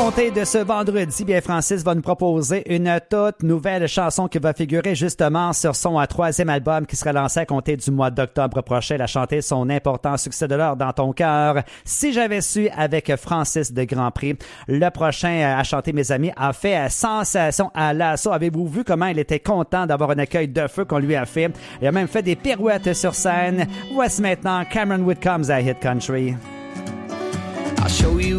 compter de ce vendredi, bien Francis va nous proposer une toute nouvelle chanson qui va figurer justement sur son troisième album qui sera lancé à compter du mois d'octobre prochain. Elle a chanté son important succès de l'or dans ton cœur. Si j'avais su avec Francis de Grand Prix. Le prochain à chanter, mes amis, a fait sensation à l'assaut. Avez-vous vu comment il était content d'avoir un accueil de feu qu'on lui a fait? Il a même fait des pirouettes sur scène. Voici maintenant Cameron Whitcomb's à Hit Country. I'll show you